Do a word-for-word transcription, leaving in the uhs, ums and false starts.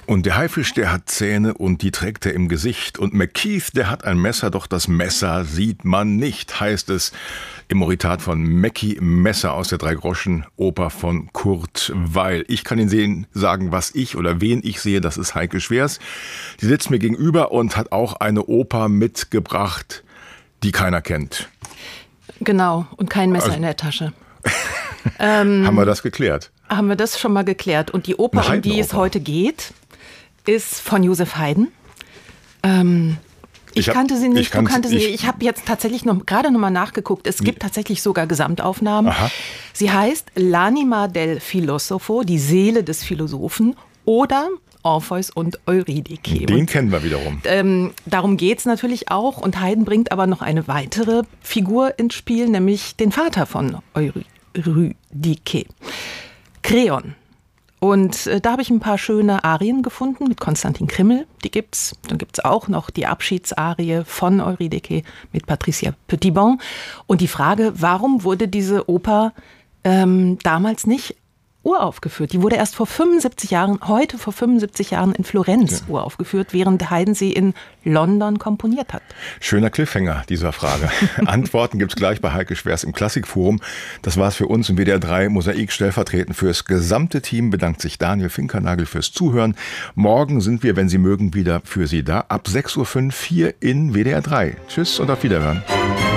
Und der Haifisch, der hat Zähne und die trägt er im Gesicht. Und McKeith, der hat ein Messer, doch das Messer sieht man nicht, heißt es im Moritat von Mackie Messer aus der Drei-Groschen-Oper von Kurt Weill. Ich kann Ihnen sehen, sagen, was ich oder wen ich sehe, das ist Heike Schwers. Die sitzt mir gegenüber und hat auch eine Oper mitgebracht, die keiner kennt. Genau, und kein Messer also, in der Tasche. ähm, haben wir das geklärt? Haben wir das schon mal geklärt. Und die Oper, um die es heute geht, ist von Josef Haydn. Ähm, ich, ich hab, kannte sie nicht, ich du kanntest sie ich, nicht. Ich habe jetzt tatsächlich noch gerade noch mal nachgeguckt. Es gibt tatsächlich sogar Gesamtaufnahmen. Aha. Sie heißt L'anima del filosofo, die Seele des Philosophen, oder Orpheus und Eurydike. Den und, kennen wir wiederum. Ähm, darum geht es natürlich auch. Und Haydn bringt aber noch eine weitere Figur ins Spiel, nämlich den Vater von Eurydike, Kreon. Und äh, da habe ich ein paar schöne Arien gefunden mit Konstantin Krimmel, die gibt's. Dann gibt's auch noch die Abschiedsarie von Eurydike mit Patricia Petitbon. Und die Frage, warum wurde diese Oper ähm, damals nicht uraufgeführt? Die wurde erst vor fünfundsiebzig Jahren, heute vor fünfundsiebzig Jahren in Florenz ja. uraufgeführt, während Haydn sie in London komponiert hat. Schöner Cliffhanger dieser Frage. Antworten gibt's gleich bei Heike Schwers im Klassikforum. Das war's für uns im W D R drei Mosaik. Stellvertretend fürs gesamte Team bedankt sich Daniel Finkernagel fürs Zuhören. Morgen sind wir, wenn Sie mögen, wieder für Sie da. Ab sechs Uhr fünf hier in W D R drei. Tschüss und auf Wiederhören.